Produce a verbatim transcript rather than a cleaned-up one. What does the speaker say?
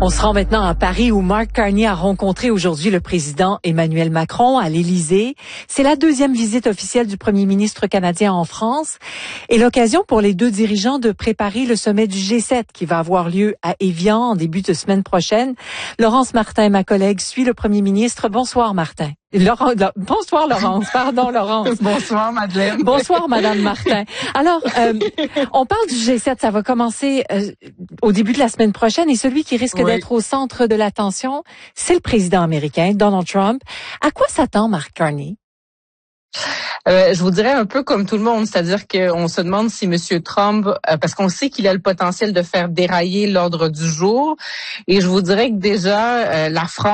On se rend maintenant à Paris où Mark Carney a rencontré aujourd'hui le président Emmanuel Macron à l'Élysée. C'est la deuxième visite officielle du premier ministre canadien en France et l'occasion pour les deux dirigeants de préparer le sommet du G sept qui va avoir lieu à Évian en début de semaine prochaine. Laurence Martin, ma collègue, suit le premier ministre. Bonsoir Martin. Laurent, bonsoir Laurence, pardon Laurence. Bonsoir Madeleine. Bonsoir Madame Martin. Alors, euh, on parle du G sept, ça va commencer euh, au début de la semaine prochaine et celui qui risque oui. d'être au centre de l'attention, c'est le président américain, Donald Trump. À quoi s'attend Mark Carney? Euh, je vous dirais un peu comme tout le monde, c'est-à-dire qu'on se demande si Monsieur Trump, euh, parce qu'on sait qu'il a le potentiel de faire dérailler l'ordre du jour, et je vous dirais que déjà, euh, la France